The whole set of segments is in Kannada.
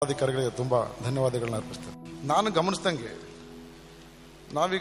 ಅಧಿಕಾರಿಗಳಿಗೆ ತುಂಬ ಧನ್ಯವಾದಗಳನ್ನ ಅರ್ಪಿಸ್ತೇನೆ. ನಾನು ಗಮನಿಸ್ದಂಗೆ ನಾವೀಗ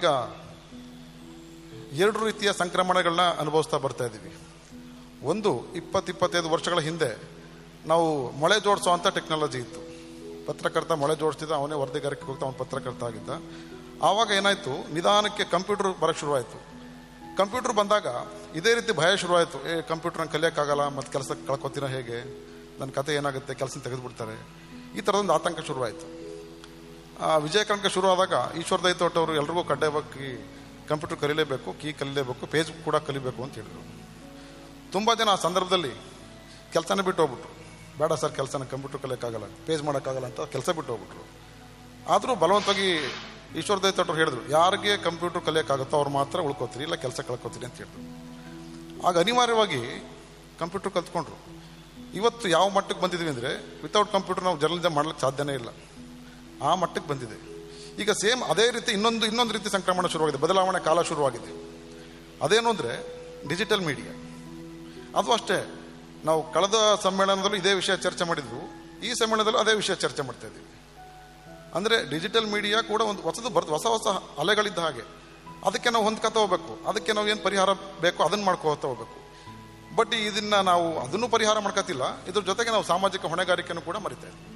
2 ರೀತಿಯ ಸಂಕ್ರಮಣಗಳನ್ನ ಅನುಭವಿಸ್ತಾ ಬರ್ತಾ ಇದ್ದೀವಿ. ಒಂದು 20-25 ವರ್ಷಗಳ ಹಿಂದೆ ನಾವು ಮೊಳೆ ಜೋಡಿಸೋ ಅಂಥ ಟೆಕ್ನಾಲಜಿ ಇತ್ತು. ಪತ್ರಕರ್ತ ಮೊಳೆ ಜೋಡಿಸ್ತಿದ್ದ, ಅವನೇ ವರದಿಗಾರಿಕೆ ಹೋಗ್ತಾ ಅವನು ಪತ್ರಕರ್ತ ಆಗಿದ್ದ. ಆವಾಗ ಏನಾಯಿತು, ನಿಧಾನಕ್ಕೆ ಕಂಪ್ಯೂಟರ್ ಬರೋಕ್ಕೆ ಶುರುವಾಯಿತು. ಕಂಪ್ಯೂಟರ್ ಬಂದಾಗ ಇದೇ ರೀತಿ ಭಯ ಶುರುವಾಯಿತು. ಕಂಪ್ಯೂಟರ್ ನಂಗೆ ಕಲಿಯೋಕ್ಕಾಗಲ್ಲ, ಮತ್ತು ಕೆಲಸ ಕಳ್ಕೊತೀನ ಹೇಗೆ, ನನ್ನ ಕತೆ ಏನಾಗುತ್ತೆ, ಕೆಲಸ ತೆಗೆದುಬಿಡ್ತಾರೆ, ಈ ಥರದೊಂದು ಆತಂಕ ಶುರುವಾಯಿತು. ವಿಜಯಕರ್ಣಿಗೆ ಶುರು ಆದಾಗ ಈಶ್ವರ ದೈತೋಟ ಅವರು ಎಲ್ರಿಗೂ ಕಡ್ಡಾಯವಾಗಿ ಕಂಪ್ಯೂಟರ್ ಕಲಿಲೇಬೇಕು, ಕೀ ಕಲಿಲೇಬೇಕು, ಪೇಜ್ ಕೂಡ ಕಲಿಬೇಕು ಅಂತ ಹೇಳಿದರು. ತುಂಬ ಜನ ಆ ಸಂದರ್ಭದಲ್ಲಿ ಕೆಲಸನೇ ಬಿಟ್ಟು ಹೋಗ್ಬಿಟ್ರು. ಬೇಡ ಸರ್, ಕೆಲಸನ ಕಂಪ್ಯೂಟರ್ ಕಲಿಯೋಕ್ಕಾಗಲ್ಲ, ಪೇಜ್ ಮಾಡೋಕ್ಕಾಗಲ್ಲ ಅಂತ ಕೆಲಸ ಬಿಟ್ಟು ಹೋಗ್ಬಿಟ್ರು. ಆದರೂ ಬಲವಂತವಾಗಿ ಈಶ್ವರ ದೈತೋಟರು ಹೇಳಿದ್ರು, ಯಾರಿಗೆ ಕಂಪ್ಯೂಟರ್ ಕಲಿಯೋಕ್ಕಾಗುತ್ತೋ ಅವ್ರು ಮಾತ್ರ ಉಳ್ಕೋತೀರಿ, ಇಲ್ಲ ಕೆಲಸ ಕಳ್ಕೊತೀರಿ ಅಂತ ಹೇಳಿದ್ರು. ಆಗ ಅನಿವಾರ್ಯವಾಗಿ ಕಂಪ್ಯೂಟರ್ ಕಲ್ತ್ಕೊಂಡ್ರು. ಇವತ್ತು ಯಾವ ಮಟ್ಟಕ್ಕೆ ಬಂದಿದ್ದೀವಿ ಅಂದರೆ, ವಿತೌಟ್ ಕಂಪ್ಯೂಟರ್ ನಾವು ಜರ್ನಲಿಸಮ್ ಮಾಡ್ಲಿಕ್ಕೆ ಸಾಧ್ಯನೇ ಇಲ್ಲ, ಆ ಮಟ್ಟಕ್ಕೆ ಬಂದಿದೆ. ಈಗ ಸೇಮ್ ಅದೇ ರೀತಿ ಇನ್ನೊಂದು ರೀತಿ ಸಂಕ್ರಮಣ ಶುರುವಾಗಿದೆ, ಬದಲಾವಣೆ ಕಾಲ ಶುರುವಾಗಿದೆ. ಅದೇನು ಅಂದರೆ ಡಿಜಿಟಲ್ ಮೀಡಿಯಾ. ಅದು ಅಷ್ಟೇ, ನಾವು ಕಳೆದ ಸಮ್ಮೇಳನದಲ್ಲೂ ಇದೇ ವಿಷಯ ಚರ್ಚೆ ಮಾಡಿದ್ವು, ಈ ಸಮ್ಮೇಳನದಲ್ಲೂ ಅದೇ ವಿಷಯ ಚರ್ಚೆ ಮಾಡ್ತಾ ಇದ್ದೀವಿ. ಅಂದರೆ ಡಿಜಿಟಲ್ ಮೀಡಿಯಾ ಕೂಡ ಒಂದು ಹೊಸ ಹೊಸ ಅಲೆಗಳಿದ್ದ ಹಾಗೆ, ಅದಕ್ಕೆ ನಾವು ಹೊಂದ್ಕೊತಾ ಹೋಗ್ಬೇಕು, ಅದಕ್ಕೆ ನಾವು ಏನು ಪರಿಹಾರ ಬೇಕೋ ಅದನ್ನು ಮಾಡ್ಕೋತಾ ಹೋಗ್ಬೇಕು. ಬಟ್ ಇದನ್ನು ನಾವು ಅದನ್ನು ಪರಿಹಾರ ಮಾಡ್ಕೋತಿಲ್ಲ, ಇದ್ರ ಜೊತೆಗೆ ನಾವು ಸಾಮಾಜಿಕ ಹೊಣೆಗಾರಿಕೆಯನ್ನು ಕೂಡ ಮರಿತಾ ಇದ್ದೀವಿ.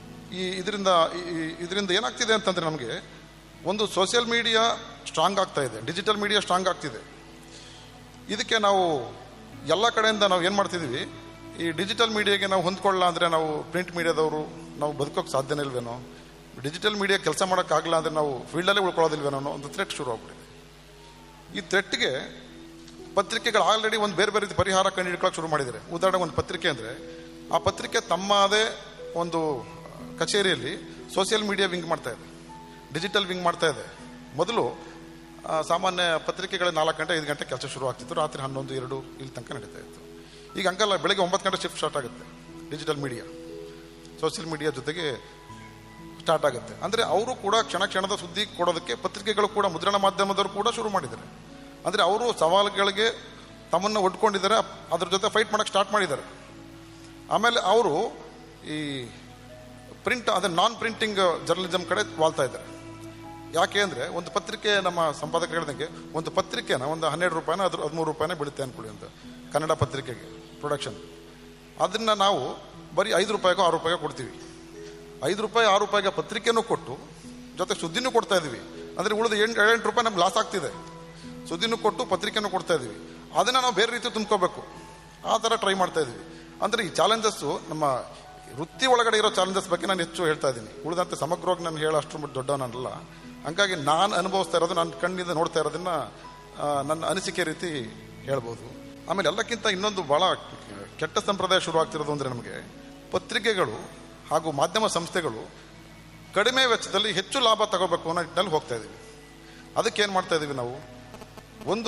ಇದರಿಂದ ಏನಾಗ್ತಿದೆ ಅಂತಂದರೆ, ನಮಗೆ ಒಂದು ಸೋಷಿಯಲ್ ಮೀಡಿಯಾ ಸ್ಟ್ರಾಂಗ್ ಆಗ್ತಾ ಇದೆ, ಡಿಜಿಟಲ್ ಮೀಡಿಯಾ ಸ್ಟ್ರಾಂಗ್ ಆಗ್ತಿದೆ. ಇದಕ್ಕೆ ನಾವು ಎಲ್ಲ ಕಡೆಯಿಂದ ನಾವು ಏನು ಮಾಡ್ತಿದ್ದೀವಿ, ಈ ಡಿಜಿಟಲ್ ಮೀಡಿಯಾಗೆ ನಾವು ಹೊಂದ್ಕೊಳ್ಳಲ್ಲ ಅಂದರೆ ನಾವು ಪ್ರಿಂಟ್ ಮೀಡಿಯಾದವರು ನಾವು ಬದುಕೋಕ್ಕೆ ಸಾಧ್ಯನೇ ಇಲ್ವೇನೋ, ಡಿಜಿಟಲ್ ಮೀಡಿಯಾ ಕೆಲಸ ಮಾಡೋಕ್ಕಾಗಲ್ಲ ಅಂದರೆ ನಾವು ಫೀಲ್ಡಲ್ಲೇ ಉಳ್ಕೊಳ್ಳೋದಿಲ್ವೇನೋ ಅನ್ನೋ ಒಂದು ಥ್ರೆಟ್ ಶುರು ಆಗ್ಬಿಟ್ಟಿದೆ. ಈ ಥ್ರೆಟ್ಗೆ ಪತ್ರಿಕೆಗಳು ಆಲ್ರೆಡಿ ಒಂದು ಬೇರೆ ಬೇರೆ ರೀತಿ ಪರಿಹಾರ ಕಂಡುಹಿಡ್ಕೊಳ್ಳೋಕೆ ಶುರು ಮಾಡಿದ್ದಾರೆ. ಉದಾಹರಣೆಗೆ ಒಂದು ಪತ್ರಿಕೆ ಅಂದರೆ, ಆ ಪತ್ರಿಕೆ ತಮ್ಮದೇ ಒಂದು ಕಚೇರಿಯಲ್ಲಿ ಸೋಷಿಯಲ್ ಮೀಡಿಯಾ ವಿಂಗ್ ಮಾಡ್ತಾ ಇದೆ, ಡಿಜಿಟಲ್ ವಿಂಗ್ ಮಾಡ್ತಾ ಇದೆ. ಮೊದಲು ಸಾಮಾನ್ಯ ಪತ್ರಿಕೆಗಳ 4 ಗಂಟೆ 5 ಗಂಟೆ ಕೆಲಸ ಶುರು ಆಗ್ತಿತ್ತು, ರಾತ್ರಿ 11-2 ಇಲ್ಲಿ ತನಕ ನಡೀತಾ ಇತ್ತು. ಈಗ ಹಂಗಲ್ಲ, ಬೆಳಗ್ಗೆ 9 ಗಂಟೆ ಶಿಫ್ಟ್ ಸ್ಟಾರ್ಟ್ ಆಗುತ್ತೆ. ಡಿಜಿಟಲ್ ಮೀಡಿಯಾ ಸೋಷಿಯಲ್ ಮೀಡಿಯಾ ಜೊತೆಗೆ ಸ್ಟಾರ್ಟ್ ಆಗುತ್ತೆ. ಅಂದರೆ ಅವರು ಕೂಡ ಕ್ಷಣದ ಸುದ್ದಿ ಕೊಡೋದಕ್ಕೆ ಪತ್ರಿಕೆಗಳು ಕೂಡ, ಮುದ್ರಣ ಮಾಧ್ಯಮದವರು ಕೂಡ ಶುರು ಮಾಡಿದ್ದಾರೆ. ಅಂದರೆ ಅವರು ಸವಾಲುಗಳಿಗೆ ತಮ್ಮನ್ನು ಒಡ್ಕೊಂಡಿದ್ದಾರೆ, ಅದ್ರ ಜೊತೆ ಫೈಟ್ ಮಾಡೋಕ್ಕೆ ಸ್ಟಾರ್ಟ್ ಮಾಡಿದ್ದಾರೆ. ಆಮೇಲೆ ಅವರು ಈ ಪ್ರಿಂಟ್, ಅದೇ ನಾನ್ ಪ್ರಿಂಟಿಂಗ್ ಜರ್ನಲಿಸಮ್ ಕಡೆ ವಾಲ್ತಾ ಇದ್ದಾರೆ. ಯಾಕೆ ಅಂದರೆ, ಒಂದು ಪತ್ರಿಕೆ, ನಮ್ಮ ಸಂಪಾದಕರು ಹೇಳಿದಂಗೆ, ಒಂದು ಪತ್ರಿಕೆನ ಒಂದು 12 ರೂಪಾಯಿನ 13 ರೂಪಾಯಿನೇ ಬೀಳುತ್ತೆ ಅಂದ್ಕೊಳ್ಳಿ ಅಂತ, ಕನ್ನಡ ಪತ್ರಿಕೆಗೆ ಪ್ರೊಡಕ್ಷನ್. ಅದನ್ನು ನಾವು ಬರೀ 5 ರೂಪಾಯಿಗೋ 6 ರೂಪಾಯಿಗೋ ಕೊಡ್ತೀವಿ. 5 ರೂಪಾಯಿ 6 ರೂಪಾಯಿಗೆ ಪತ್ರಿಕೆನೂ ಕೊಟ್ಟು ಜೊತೆ ಸುದ್ದಿನೂ ಕೊಡ್ತಾ ಇದ್ದೀವಿ. ಅಂದರೆ ಉಳಿದ 8 ರೂಪಾಯಿ ನಮ್ಗೆ ಲಾಸ್ ಆಗ್ತಿದೆ. ಸುದ್ದಿನೂ ಕೊಟ್ಟು ಪತ್ರಿಕೆನೂ ಕೊಡ್ತಾ ಇದ್ದೀವಿ. ಅದನ್ನು ನಾವು ಬೇರೆ ರೀತಿ ತುಂಬ್ಕೋಬೇಕು, ಆ ಥರ ಟ್ರೈ ಮಾಡ್ತಾ ಇದ್ದೀವಿ. ಅಂದರೆ ಈ ಚಾಲೆಂಜಸ್ಸು ನಮ್ಮ ವೃತ್ತಿ ಒಳಗಡೆ ಇರೋ ಚಾಲೆಂಜಸ್ ಬಗ್ಗೆ ನಾನು ಹೆಚ್ಚು ಹೇಳ್ತಾ ಇದ್ದೀನಿ. ಉಳಿದಂತೆ ಸಮಗ್ರವಾಗಿ ನಾನು ಹೇಳೋ ಅಷ್ಟು ಮಟ್ಟ ದೊಡ್ಡವನಲ್ಲ. ಹಂಗಾಗಿ ನಾನು ಅನುಭವಿಸ್ತಾ ಇರೋದು, ನನ್ನ ಕಣ್ಣಿಂದ ನೋಡ್ತಾ ಇರೋದನ್ನು ನನ್ನ ಅನಿಸಿಕೆ ರೀತಿ ಹೇಳ್ಬೋದು. ಆಮೇಲೆ ಎಲ್ಲಕ್ಕಿಂತ ಇನ್ನೊಂದು ಭಾಳ ಕೆಟ್ಟ ಸಂಪ್ರದಾಯ ಶುರುವಾಗ್ತಿರೋದು ಅಂದರೆ, ನಮಗೆ ಪತ್ರಿಕೆಗಳು ಹಾಗೂ ಮಾಧ್ಯಮ ಸಂಸ್ಥೆಗಳು ಕಡಿಮೆ ವೆಚ್ಚದಲ್ಲಿ ಹೆಚ್ಚು ಲಾಭ ತಗೋಬೇಕು ಅನ್ನೋ ನಿಟ್ಟಿನಲ್ಲಿ ಹೋಗ್ತಾ ಇದ್ದೀವಿ. ಅದಕ್ಕೇನು ಮಾಡ್ತಾ ಇದ್ದೀವಿ ನಾವು, ಒಂದು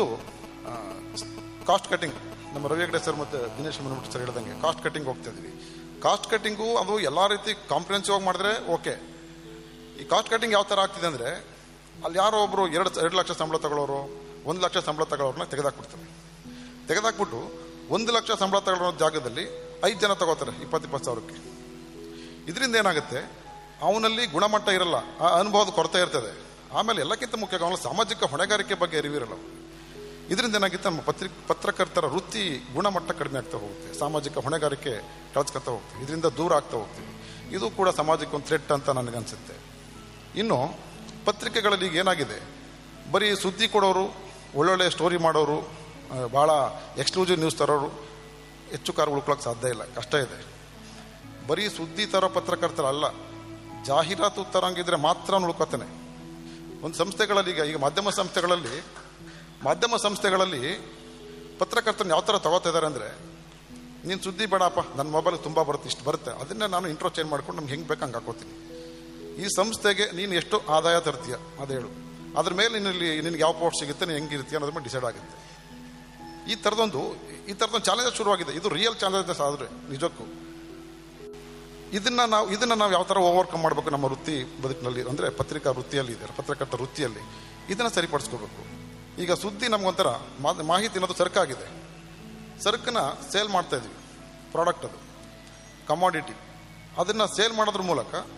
ಕಾಸ್ಟ್ ಕಟಿಂಗ್, ನಮ್ಮ ರವಿ ಹೆಗ್ಡೆ ಸರ್ ಮತ್ತು ದಿನೇಶ್ ಮನಮುಟ್ಟಿ ಸರ್ ಹೇಳ್ದಂಗೆ ಕಾಸ್ಟ್ ಕಟಿಂಗ್ ಹೋಗ್ತಾ ಇದ್ದೀವಿ. ಕಾಸ್ಟ್ ಕಟಿಂಗು ಅದು ಎಲ್ಲ ರೀತಿ ಕಾಂಪ್ರಿಹೆನ್ಸಿವ್ ಆಗಿ ಮಾಡಿದ್ರೆ ಓಕೆ. ಈ ಕಾಸ್ಟ್ ಕಟಿಂಗ್ ಯಾವ ಥರ ಆಗ್ತಿದೆ ಅಂದರೆ, ಅಲ್ಲಿ ಯಾರೋ ಒಬ್ಬರು 2 ಲಕ್ಷ ಸಂಬಳ ತಗೊಳ್ಳೋರು, 1 ಲಕ್ಷ ಸಂಬಳ ತಗೊಳ್ಳೋರನ್ನ ತೆಗೆದಾಕ್ಬಿಡ್ತಾರೆ. ತೆಗೆದಾಕ್ಬಿಟ್ಟು 1 ಲಕ್ಷ ಸಂಬಳ ತಗೊಳ್ಳೋ ಜಾಗದಲ್ಲಿ 5 ಜನ ತಗೋತಾರೆ 20-20 ಸಾವಿರಕ್ಕೆ. ಇದರಿಂದ ಏನಾಗುತ್ತೆ, ಅವನಲ್ಲಿ ಗುಣಮಟ್ಟ ಇರಲ್ಲ, ಆ ಅನುಭವದ ಕೊರತೆ ಇರ್ತದೆ. ಆಮೇಲೆ ಎಲ್ಲಕ್ಕಿಂತ ಮುಖ್ಯ ಅವನ ಸಾಮಾಜಿಕ ಹೊಣೆಗಾರಿಕೆ ಬಗ್ಗೆ ಅರಿವಿರಲ್ಲ. ಇದರಿಂದ ಏನಾಗುತ್ತೆ, ನಮ್ಮ ಪತ್ರಕರ್ತರ ವೃತ್ತಿ ಗುಣಮಟ್ಟ ಕಡಿಮೆ ಆಗ್ತಾ ಹೋಗುತ್ತೆ, ಸಾಮಾಜಿಕ ಹೊಣೆಗಾರಿಕೆ ಕಳ್ಸ್ಕೊತಾ ಹೋಗ್ತೀವಿ, ಇದರಿಂದ ದೂರ ಆಗ್ತಾ ಹೋಗ್ತೀವಿ. ಇದು ಕೂಡ ಸಮಾಜಕ್ಕೆ ಒಂದು ಥ್ರೆಟ್ ಅಂತ ನನಗನ್ಸುತ್ತೆ. ಇನ್ನು ಪತ್ರಿಕೆಗಳಲ್ಲಿ ಈಗ ಏನಾಗಿದೆ, ಬರೀ ಸುದ್ದಿ ಕೊಡೋರು, ಒಳ್ಳೊಳ್ಳೆ ಸ್ಟೋರಿ ಮಾಡೋರು, ಭಾಳ ಎಕ್ಸ್ಕ್ಲೂಸಿವ್ ನ್ಯೂಸ್ ತರೋರು ಹೆಚ್ಚು ಕಾಲ ಉಳ್ಕೊಳ್ಳೋಕೆ ಸಾಧ್ಯ ಇಲ್ಲ, ಕಷ್ಟ ಇದೆ. ಬರೀ ಸುದ್ದಿ ತರೋ ಪತ್ರಕರ್ತರಲ್ಲ, ಜಾಹೀರಾತು ತರಂಗಿದ್ರೆ ಮಾತ್ರ ಉಳ್ಕೊತಾನೆ. ಒಂದು ಸಂಸ್ಥೆಗಳಲ್ಲಿ ಈಗ ಮಾಧ್ಯಮ ಸಂಸ್ಥೆಗಳಲ್ಲಿ ಪತ್ರಕರ್ತನ ಯಾವ ಥರ ತಗೋತಾ ಇದ್ದಾರೆ ಅಂದರೆ, ನೀನು ಸುದ್ದಿ ಬೇಡಪ್ಪ, ನನ್ನ ಮೊಬೈಲ್ ತುಂಬ ಬರುತ್ತೆ, ಇಷ್ಟು ಬರುತ್ತೆ, ಅದನ್ನೇ ನಾನು ಇಂಟ್ರೋ ಚೇಂಜ್ ಮಾಡ್ಕೊಂಡು ನಮ್ಗೆ ಹೆಂಗೆ ಬೇಕು ಹಂಗೆ ಹಾಕೋತೀನಿ. ಈ ಸಂಸ್ಥೆಗೆ ನೀನು ಎಷ್ಟು ಆದಾಯ ತರ್ತೀಯ ಅದು ಹೇಳು, ಅದ್ರ ಮೇಲೆ ನಿನಗೆ ಯಾವ ಪೋಸ್ಟ್ ಸಿಗುತ್ತೆ, ನೀನು ಹೆಂಗಿರ್ತೀಯ ಅನ್ನೋದ್ರ ಮೇಲೆ ಡಿಸೈಡ್ ಆಗುತ್ತೆ. ಈ ಥರದೊಂದು ಚಾಲೆಂಜಸ್ ಶುರುವಾಗಿದೆ. ಇದು ರಿಯಲ್ ಚಾಲೆಂಜಸ್ ಆದರೆ ನಿಜಕ್ಕೂ ಇದನ್ನು ನಾವು ಯಾವ ಥರ ಓವರ್ಕಮ್ ಮಾಡಬೇಕು ನಮ್ಮ ವೃತ್ತಿ ಬದುಕಿನಲ್ಲಿ, ಅಂದರೆ ಪತ್ರಿಕಾ ವೃತ್ತಿಯಲ್ಲಿ ಇದೆ, ಪತ್ರಕರ್ತ ವೃತ್ತಿಯಲ್ಲಿ ಇದನ್ನು ಸರಿಪಡಿಸ್ಕೋಬೇಕು. ಈಗ ಸುದ್ದಿ ನಮಗೊಂಥರ ಮಾಹಿತಿ ಅನ್ನೋದು ಸರಕಾಗಿದೆ. ಸರಕನ್ನ ಸೇಲ್ ಮಾಡ್ತಾ ಇದ್ವಿ, ಪ್ರಾಡಕ್ಟ್ ಅದು ಕಮಾಡಿಟಿ, ಅದನ್ನು ಸೇಲ್ ಮಾಡೋದ್ರ ಮೂಲಕ